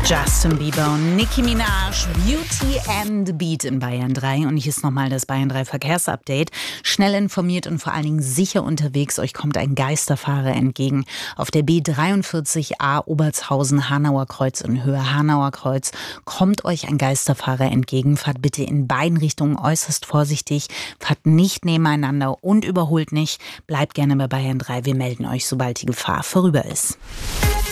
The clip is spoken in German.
Justin Bieber und Nicki Minaj, Beauty and the Beat in Bayern 3. Und hier ist nochmal das Bayern 3 Verkehrsupdate. Schnell informiert und vor allen Dingen sicher unterwegs. Euch kommt ein Geisterfahrer entgegen. Auf der B43a Obertshausen-Hanauer Kreuz in Höhe Hanauer Kreuz kommt euch ein Geisterfahrer entgegen. Fahrt bitte in beiden Richtungen äußerst vorsichtig. Fahrt nicht nebeneinander und überholt nicht. Bleibt gerne bei Bayern 3. Wir melden euch, sobald die Gefahr vorüber ist.